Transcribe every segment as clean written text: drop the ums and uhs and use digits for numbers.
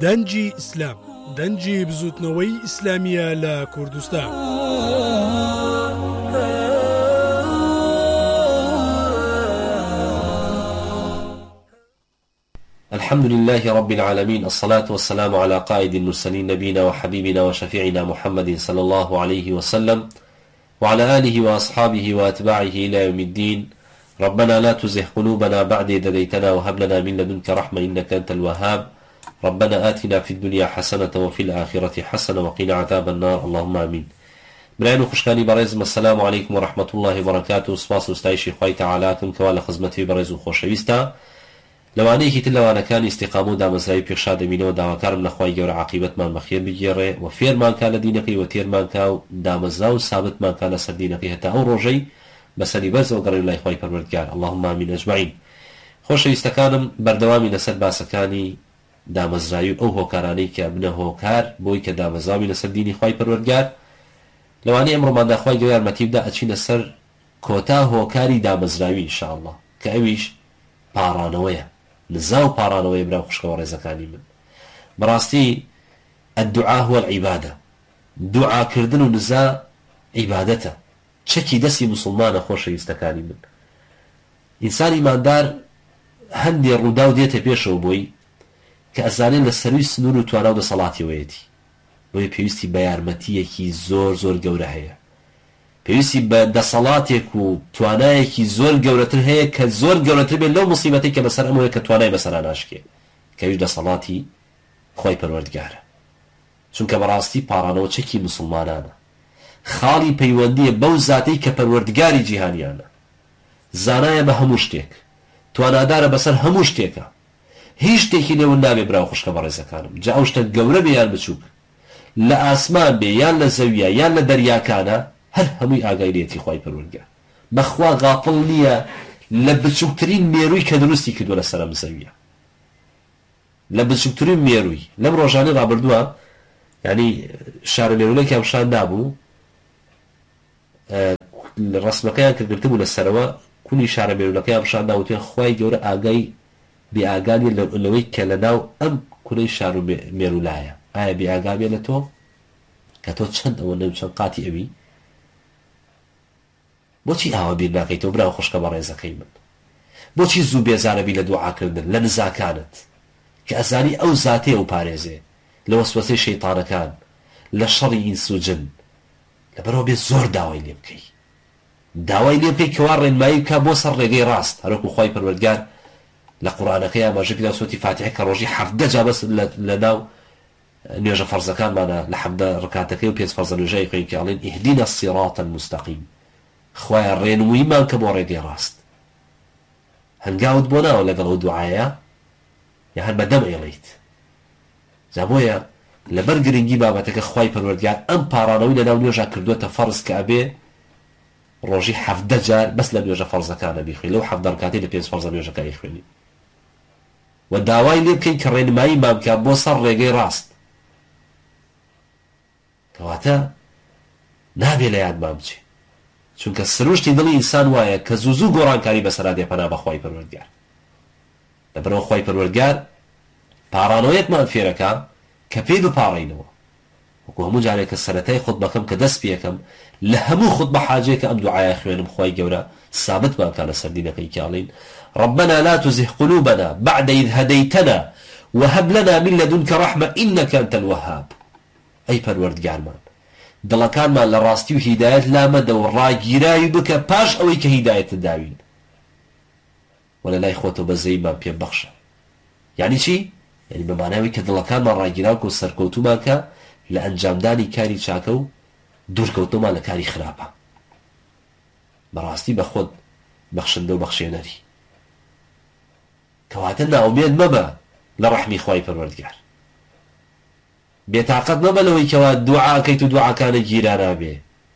دەنجی ئیسلام، دەنجی بزوتنەوەی ئیسلامیە لە کوردستان. الحمد لله رب العالمين، الصلاة والسلام على قائد المرسلين نبينا وحبيبنا وشفيعنا محمد صلى الله عليه وسلم وعلى آله وأصحابه وأتباعه إلى يوم الدين. ربنا لا تزغ قلوبنا بعد إذ هديتنا وهب لنا من لدنك رحمة إنك أنت الوهاب. ربنا آتنا في الدنيا حسنة وفي الآخرة حسنة وقنا عذاب النار، اللهم آمين. برایان و خوشکانی بەڕێزم، السلام عليكم ورحمة الله وبركاته. سپاس و ستایشی خوای تەعالاکم کەوا لە خزمەتی بەڕێز و خۆشەویستە لەوانەیەکی تر لەوانەکانی استیقام و دامەزراوی پێشا دەبینەوە. داواکارم لە خوای گەورە عاقیبەتمان بەخێر بگێڕێ و فێرمانکە لە دینەکەی و تێرمانکە و دامەزرا و سابتمانکە لەسەر دینەکەی هەتا ئەو ڕۆژەی بەسەری بەرزەوە گەڕێ لای خوای پەروەردگار، اللهم آمین ئەجمعین. خۆشەویستەکانم، بەردەوامی لەسەر باسەکانی دامەزراوی ئەو هۆکارانەی کە بنە هۆکار بۆی کە دامەزراوی لەسەر دینی خوای پەروەردگار. لەوانەیە ئەمڕۆماندا خوای گەورە یارمەتی بدە ئەچینە سەر کۆتا هۆکاری دامەزراوی ئینشاءالله، کە ئەویش پاڕانەوەیە، نزا و پاڕانەوەی برا خوشکەوە ڕێزەکانی من. بەڕاستی الدعاء هو العبادة، دوعاکردن و نزا عیبادەتە، چەکی دەستی موسڵمانە. خۆشەویستەکانی من، ئینسانی ماندار هەندێ ڕوودا و دێتە پێشەوە بۆی کە ئەزانێت لە سەروی سنوور و توانە و دەسەڵاتیەوەیەتی، بۆیە پێویستی بە یارمەتیەکی زۆر زۆر گەورە هەیە، پێویستی بە دەسەڵاتێک و توانایەکی زۆر گەورەتر هەیە کە زۆر گەورەتر بێت لەو مصیبەتەی کە بەسەر ئەمەوەیە کە توانای بەسەرا ناشکێ، کەویش دەسەڵاتی خۆی پەروەردگارە. چونکە بەڕاستی پاڕانەوە چەکی موسڵمانانە، خاڵی پەیوەندیە بەو زاتەی کە پەروەردگاری جیهانیانە، زانایە بە هەموو شتێک، توانادارە بەسەر هەموو شتێکە، هیچ شتێکی لێون نابێ برا خوشکە بەڕێزەکانم. جا ئەو شتە گەورە بێ یان بچووک، لە ئاسمان بێ یان لە زەویە یان لە دەریاکانە، هەر هەمووی ئاگای لێتی خوای پەروەردگار. بەخوا غافڵ نییە لە بچووکترین مێرووی کە دروستی کردووە لە سەرم زەویە، لە بچووکترین مێرووی. لەم ڕۆژانەی ڕابردووە یعنی شارە مێروولەکی ئەمشان نابوو، ڕسمەکەیان کە گرتبوو لەسەرەوە کونی شارە مێروولەکەی ئەمشان ناوتێن خوای گەورە ئاگای بێئاگانی لەوەی کە لە ناو ئەم کونەی شار و مێروولایە. ئایا بێئاگا بێ لە تۆ کە تۆ چەند ئەوە نەوی چەند قاتی ئەوی؟ بۆچی ئاوا بیر ناکەیتەوە برا خوشکە بەڕێزەکەی من؟ بۆچی زوو بێزارەبی لە دوعاکردن لە نزاکانت کە ئەزانی ئەو زاتێ و پارێزێ لە وەسوەسەی شەیطانەکان، لە شەڕی ئینس و جن؟ لەبەرەوە بێ زۆر داوای لێ بکەی، داوای لێ بکەی کەوا ڕێنمایی بکە بۆ سەر ڕێگەی ڕاست. هەروەکو خوای پەروەردگار لە قورئانەکەی ئاماژە کردە سوورەتی فاتحە کە ڕۆژی 17 جا بەس لە ناو نوێژە فەرزەکانمانە لە 17 ڕکاتەکەی و 5 فەرزە نوێژەی خوێن کە ئەڵێن ئیهدینا الصراط المستقیم، خوایە ڕێنموویمان کە بۆ ڕێگەی ڕاست. هەنگاوت بۆ ناوە لەگەڵ ئەو دوعایە یا هەر بەدەم ئێڵیت؟ جا بۆیە لەبەر گرنگی بابەتەکە خوای پەروەردگار ئەم پاڕانەوەی لە ناو نوێژە کردووەتە فەرز کە ئەبێ ڕۆژی 17 جار بەس لە نوێژە فەرزەکانە بیخوێنی، لەو 17 ڕکاتەی لە 5 فەرزە نوێژەکانی خوێنی، و داوای لێ بکەین کە ڕێنمایی مان بکات بۆ سەر ڕێگەی ڕاست. کەواتە نابێ لە یادمان بچێ، چونکە سروشتی دڵی ئینسان وایە کە زوو گۆڕانکاری بەسەرا دێ پەنا بە خوای پەروەردگار. لەبەرەوە خوای پەروەردگار پاڕانەوەیەکمان فێرەکە کە پێی بپاڕینەوە. وەکو هەموو جارێک کە سەرەتای خوتبەکەم کە دەست پێکەم لە هەموو خوتبە حاجەیە کە ئەم دوعایە خوێنم، خوای گەورە سابتمان کە لەسەر دینەکەی کاڵین ربنا لا تزغ قلوبنا بعد إذ هديتنا وهب لنا من لدنك رحمة إنك أنت الوهاب. ئەی پەروەردگارمان، دڵەکانمان لە ڕاستی و هیدایەت لامەدە و ڕاگیراوی بکە پاش ئەوەی کە هیدایەتت داوین، و لە لای خۆتەوە بەزەیمان پێ بەخشە. یعنی چی؟ یعنی بەماناوی کە دڵەکانمان ڕاگیراو و سەرکەوتومان کە لە ئەنجامدانی کاری چاکە و دوورکەوتنەوەمان لە کاری خراپە. بەڕاستی بە خۆت بەخشندە و بەخشێنەری. کەواتە ناومێد مەبە لە ڕەحمی خوای پەروەردگار، بێتاقەت مەبە لەوەی کەوا دوعاکەیت و دوعاکانە گیرا نابێ.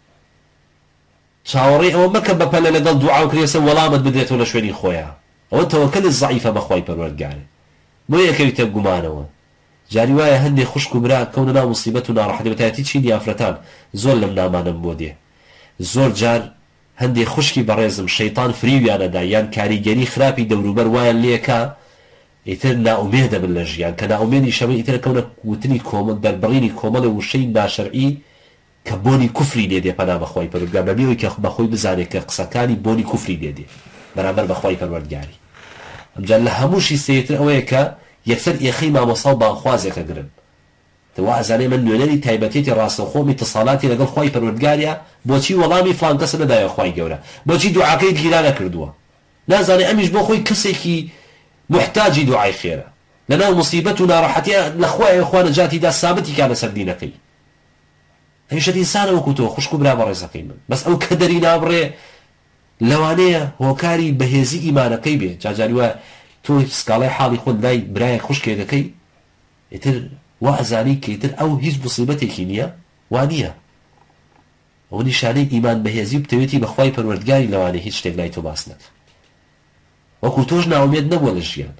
چاوەڕێی ئەوە مەکە بەپەلە لەگەڵ دوعا و کرێسە وەڵامت بدرێتەوە لە شوێنی خۆیان، ئەوە تەوەکەلت زەعیفە بە خوای پەروەردگارێ، بۆ یەکەویتە گومانەوە. جاری وایە هەندێک خوشک و برا کەونە ناو موسیبەت و ناڕەحەتی بەتایەتی چینی ئافرەتان زۆر لەم نامانم بۆ دێ. زۆر جار هەندێک خوشکی بەڕێزم شەیطان فریویانەدا یان کاریگەری خراپی دەوروبەر وایە لێکە ئیتر ناومێدە بن لە ژیان کە ناومێدی شەمە ئیتر کەونە کوتنی کۆمەڵ دەربڕینی کۆمەڵە وشەی ناشەرعی کە بۆنی کوفری لێدێ پەنا بەخوای پەروەردگار بەبێەوەی کە بەخۆی بزانێت کە قسەکانی بۆنی کوفری لێدێ بەرامبەر بەخوای پەروەردگاری ئەمجا لە هەمووشی سێتر ئەوەیە کە یەکسەر ئێخەی مامۆستا و بانخوازێکە گرن تەوا ئەزانێ من نوێنەری تایبەتێتی ڕاستەوخۆمی اتصالاتی لەگەڵ خوای پەروەردگاریە بۆچی وەڵامی فلان کەسە نەدایە خوای گەورە بۆچی دوعاکەی گیرا نەکردووە نازانێ ئەمیش بۆ خۆی کەسێکی محتاجی دوعای خێرە لەناو مصیبەت و ناڕەحەتیە لە خوایە خوا نەجاتیدا سابتی کا لەسەر دینەکەی هەمیشە ئینسانە وەکو تۆ خوشک و برا بەڕێزەکەی من بەس ئەو کە دەری نابڕێ لەوانەیە هۆکاری بەهێزی ئیمانەکەی بێ جاجاری وایە تۆ سکاڵای حاڵی خۆت لای برایە خوشکێ دەکەی ئیتر وا ئەزانی کە ئیتر ئەو هیچ مصیبەتێکی نییە وا نییە ئەو نیشانەی ئیمان بەهێزی و بتەوێتی بەخوای پەروەردگاری لەوانەیە هیچ شتێک لای تۆ باس نەکە وەکو تۆش ناومێد نەبووە لە ژیان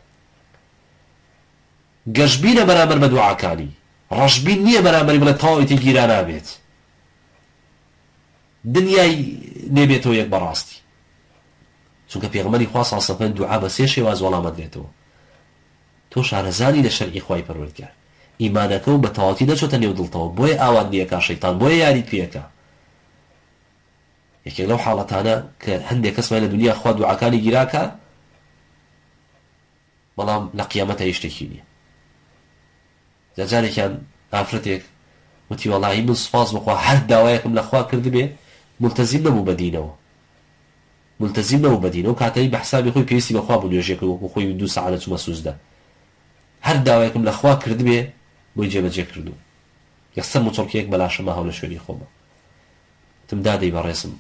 گەشببینە بەرامبەر بە دوعاکانی ڕەشبین نییە بەرامبەری بڵێ تەواوەتی گیرا نابێت دنیای نێبێتەوە یەک بەڕاستی چونکە پێغەمبەری خوا صلی الله علیه و سلم دوعا بە سێ شێواز وەڵامەت دێتەوە تۆ شارەزانی لە شەرعی خوای پەروەردگار ئیمانەکە و بە تەواوەتی نەچۆتە نێو دڵتەوە بۆیە ئاوات نییەکە شەیتان بۆیە یاریت پێەکە یەکێک لەو حاڵەتانە کە هەندێک کەسمان لە دنیا خوا دوعاکانی گیراکە بەڵام لە قیامەتە هیچ شتێکی نییە جارێکیان ئافرەتێک وتی وەڵاهی من سوپاس بخوا هەر داوایەکم لە خوا کردبێ ملتەزیم نەبوو بە دینەوە ملتەزیم نەبوو بە دینەوە کاتەی بە حسابی خۆی پێویستی بەخوا بوو نوێژێک و خۆی 2 ساعەت چوومە سوزدە هەر داوایەکم لە خوا کردبێ بۆی جێبەجێ کردو یەکسەر مچۆڵکەیەک بەلاشەمە هەو لە شوێنی خۆمە تم دادەی بەڕێزم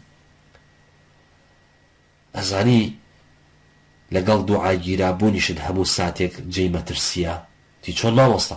ئەزانی لەگەڵ دوعای گیرابوونیشت هەموو ساتێک جێی مەترسیە تی چۆن مامۆستا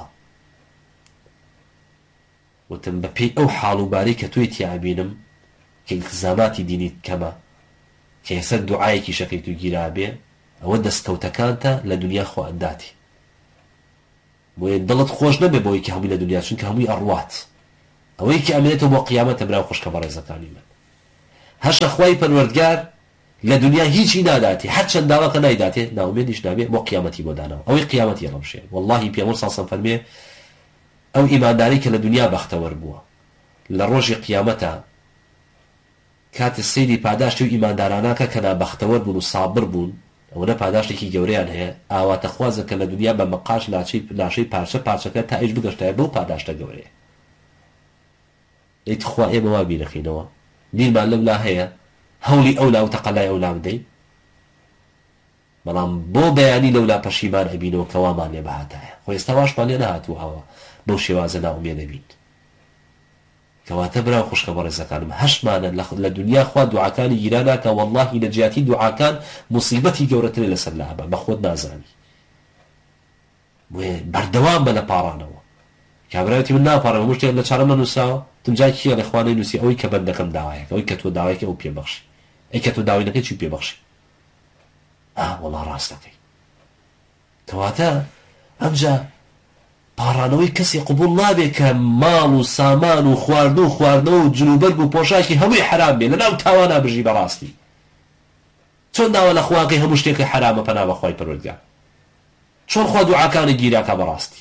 وتم بەپێی ئەو حاڵ و باری کە توی تیابینم کە التزاماتی دینیت کەمە کە ێسەر دوعایەکی شەکەیت و گیرابێ ئەوە دەستکەوتەکانتە لە دنیا خۆ ئەنداتی بۆیە دڵت خۆش نەبێ بۆی کە هەمووی لە دنیا چونکە هەمووی ئەڕوات ئەوەی کە ئەمێنێتەوە بۆ قیامەتە برا خوشکە بەڕێزەکانی من هەشە خوای پەروەردگار لە دنیا هیچی ناداتی هەر چەند داواکە نایداتێ ناومێدیش نابێ بۆ قیامەتی بۆ دانەوە ئەوەی قیامەتی ڕەوشێ واللهی پێغەمبەر صلی الله علیه و سلم فەرمێ ئەو ئیمانداری کە لە دنیا بەختەوەر بووە لە ڕۆژی قیامەتە کاتە سەیری پاداشتی و ئیمانداراناکە کە نابەختەوەر بوون و سابر بوون ئەوە پاداشتێکی گەورەیان هەیە ئاواتە خوازە کە لە دنیا بە مەقاش لاشەی پارچەکە تا ئیش بگەشتایە بەو پاداشتە گەورەیە ئەیت خوا ئێمە وا بیرەخینەوە دیرمان لەولا هەیە هەولی ئەولا و تەقەلای ئەولا بدەین بەڵام بۆ بەیانی لەولا پەشیمان ئەبینەوە کە وامان لێ بەهاتایە خۆ ئێستا واشمان لێ نەهاتوو ئەوە بەو شێوازە ناومێدە بین کەواتە برا خوشکە بەڕێزەکانم هەشمانە لە دنیا خوا دوعاکانی گیرا ناکە واللهی لە جیاتی دوعاکان مصیبەتی گەورەترە لەسەر لە هەبە بە خۆت نازانی بەردەوام بە لە پاڕانەوە کابراوەتی من ناپاڕێ هەموو شتێک لە چارەمە نووساوە تمجای کیە لە خوانەی نووسی ئەوەی کە بەندەکەم داوایەکە ئەوەی کە تۆ داوایەکە ئەو پێبەخشی ئەی کە تۆ داوای نەکەی چی پێبەخشی وەڵا ڕاستەکەی کەواتە ئەمجا پاڕانەوەی کەسی قبول نابێ کە ماڵ و سامان و خواردنەوە و جلوبەرگ و پۆشاکی هەمووی حرام بێ لەناو تاوانە بژی بەڕاستی چۆن داوە لە خواقی هەموو شتێکی حرامە پەنا بەخوای پەروەردگار چۆن خوا دوعاکانی گیراکە بەڕاستی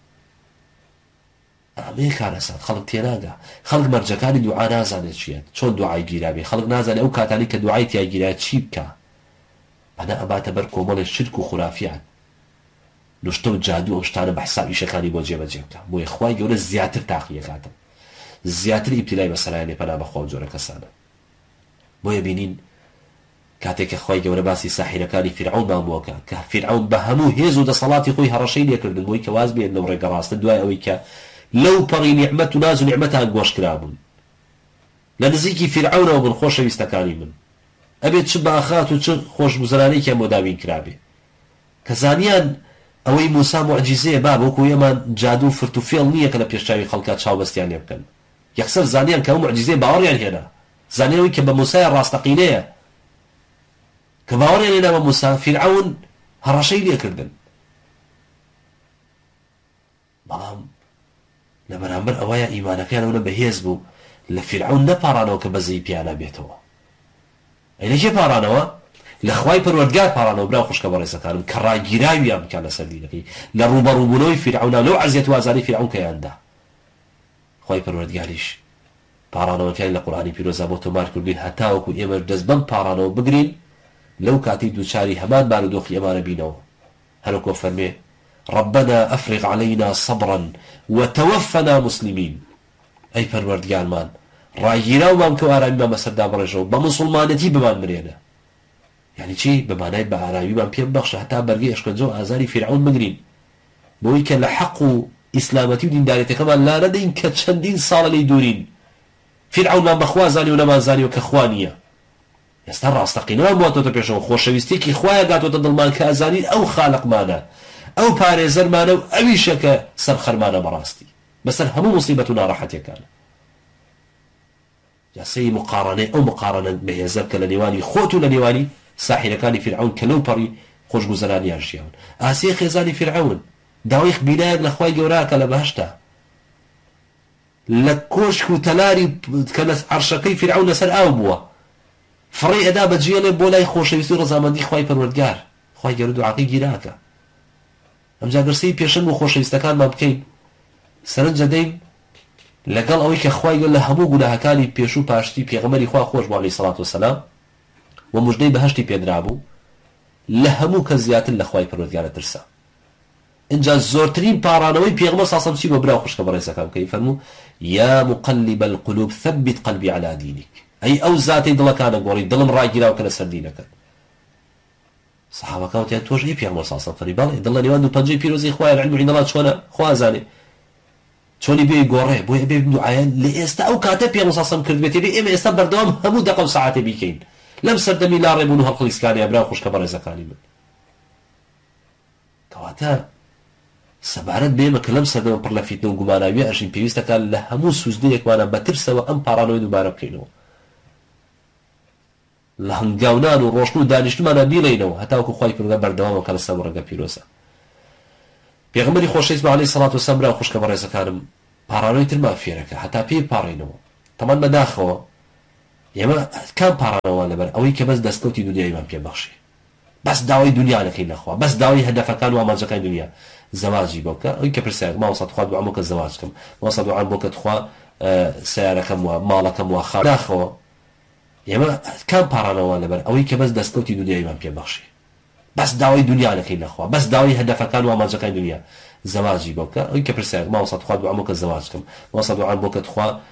ئەمێ کارەسات خەڵک تێناگا خەڵک مەرجەکانی دوعا نازانێت چیە چۆن دوعای گیرابێ خەڵک نازانێت ئەو کاتانی کە دوعای تیا گیرا چی بکە پەنا ئەباتە بەر کۆمەڵی شرک و خورافیان نوشتە و جادو ئەو شتانە بە حسابی شەکانی بۆ جێبەجێ بکە بۆیە خوای گەورە زیاتر تاقیەکاتن زیاتر ئیبتیلای بەسەرایانێ پەنا بەخوا و جۆرە کەسانە بۆیە بینین کاتێک کە خوای گەورە باسی ساحیرەکانی فیرعون مامۆکە کە فیرعون بە هەموو هێز و دەسەڵاتی خۆی هەڕەشەی لێکردن بۆی کە واز بێن لەو ڕێگە ڕاستە دوای ئەوەی کە لەو پەڕی نیعمەت و ناز و نیعمەتان گۆش کرابوون لە نزیکی فیرعونەوە بن خۆشەویستەکانی من ئەبێت چ باخات و چ خۆشگوزەرانەیەکیان بۆ داوین کرابێ کە زانیان ئەوەی موسا معجیزەیە با بۆکو ئێمان جادو و فرت و فێڵ نییە کە لە پێشچاوی خەڵکا چاوبەستیان لێ بکەن یەکسەر زانیان کە ئەو معجیزەیە باوەڕیان هێنا زانیەوەی کە بە موسای ڕاستەقینەیە کە باوەڕیان هێنا بە موسا فیرعون هەڕەشەی لێکردن بەڵام لە بەرامبەر ئەوەیە ئیمانەکانەوە بەهێز بوو لە فیرعون نەپاڕانەوە کە بەزەی پیانە بێتەوە ئەی لەکێ پاڕانەوە لەخوای پەروەردگار پارانەوە برا خوشکە بەڕێزەکانم کە ڕاگیراویان بکات لەسەر دینەکەی لە ڕوبەڕووبوونەوەی فیرعەونە لەو عەزیەت و ئازاری فیرعەون کەیاندا خوای پەروەردگاریش پارانەوەکەی لە قورئانی پیرۆزە بۆ تۆمار کردوین هەتاوەکو ئێمە دەست بەم پارانەوە بگرین لەو کاتی دووچاری هەمان بارودۆخی ئێمانە بینەوە هەروەکو فەرمێ ربنا أفرغ علينا صبرا وتوفنا مسلمين أي پەروەردگارمان ڕاگیراومان کە ئارامیمان بەسەردا بڕێژەوە بە موسڵمانەتی بمان مرێنە یعنی چی بەمانای بە ئارامیمان پێ ببەخشە هەتا بەرگەی ئەشکەنجە و ئازاری فیرعەون بگرین بۆی کە لە حەق و ئیسلامەتی و دینداریەتەکەمان لا نەدەین کە چەندین ساڵە لێی دوورین فیرعەونمان بەخوا زانی و نەمانزانی و کە خوا نییە ئێستا ڕاستەقینەوە بواتۆتە پێشەوە خۆشەویستێکی خوایە گاتۆتە دڵمان کە ئەزانین ئەو خالقمانە ئەو پارێزەرمانە و ئەویشە کە سەرخەرمانە بەڕاستی بەسەر هەموو موسیبەت و ناڕەحەتیەکانە جاسەی مقارنە ئەو مقارنە بەهێزە کە لە نێوانی خۆت و لە نێوانی ساحیرەکانی فیرعەون کە لەو پەڕی خۆشگوزەرانیان ژیاون ئاسیە خێزانی فیرعەون داوای بینایەک لە خوای گەوراکە لە بەهەشتا لە کۆشک و تەلاری کە لە عەرشەکەی فیرعەون لەسەر ئاو بووە فڕێ ئەدا بەجێڵێ بۆ لای خۆشەویستی و ڕەزامەندی خوای پەروەردگار خوای گەورە دوعاکەی گیراکە ئەمجا گرسەی پێشەنگ و خۆشەویستەکانمان بکەین سەرنجە دەین لەگەڵ ئەوەی کە خوای گەورە لە هەموو گوناهەکانی پێش و پاشتی پێغەمبەری خوا خۆش بوو عەلەیهی سەڵات وسەلام و موژدەی بەهەشتی پێدرابوو لە هەموو کە زیاتر لە خوای پەروەردگارە ترسا اینجا زۆرترین پارانەوەی پێغەمبەر ساسەم چی بۆ برا خوشکە بەڕێزەکان بکەی فەرموو یا مقلب القلوب ثبت قلبي على دينك ئەی ئەو زاتەی دڵەکانە گۆڕی دڵم ڕاگیراوکە لەسەر دینەکەت سەحابەکان وتیان تۆش هی پێغەمبەر ساسەم فەرمی بەڵێ دڵ لە نێوان دوو پەنجەی پیرۆزەی خوایە عیلم و عینەڵات چۆنە خوا ئەزانێ چۆنی بێ گۆڕێ بۆیە بێ دوعایان لە ئێستا ئەو کاتە پێغەمبەر ساسەم کردبێتێ بێ ئێمە ئێستا بەردەوام هەموو دەقە و سەعاتێ بیکەین لەم سەردەمی لا ڕێبوون و هەڵقڵیسکانیە برا خوشکە بەڕێزەکانی من کەواتە سەبارەت بێمە کە لەم سەردەمە پڕ لە فیتنە و گوماناویە ئەژین پێویستەکە لە هەموو سوزدەیەکمانە بەترسەوە ئەم پارانەوەی دووبارە بکەینەوە لە هەنگاونان و ڕۆشن و دانیشتمانە بیڵێنەوە هەتاوەکو خوای پەروەردگار بەردەوامە کە لەسەر ڕێگە پیرۆزە پێغەمبەری خۆشەویست بە عەلەیهی سەڵات وسەلام برا خوشکە بەڕێزەکانم پارانەوەی ترمان فێرەکە هەتا پێی پاڕێنەوە تەمان بەداخەوە ئێمە کام پارانەوە لەبەر ئەوەی کە بەس دەستکەوتی دنیایمان پێبەخشی بەس داوای دنیا نەکەین نەخوا بەس داوای هەدەفەکان و ئامانجەکانی دنیا زەواجی بۆکە ئەوی کە پرسیار ماوەسەد خوا دوعام بۆکە زەواج بکەم ماوەسەد دوعام بۆکە تخوا سیارەکەم وە ماڵەکەم وە خاڵاخەوە ئێمە کام پارانەوە لەبەر ئەوەی کە بەس دەستکەوتی دنیایمان پێبەخشی بەس داوای دنیا نەکەین نەخوا بەس داوای هەدەفەکان و ئامانجەکانی دنیا زەواجی بۆکە ئەوی کە پرسیار ماوەسەد خوا دوعام بۆکە زەواج بکەم ماوەسەد دوعام بۆکە تخوا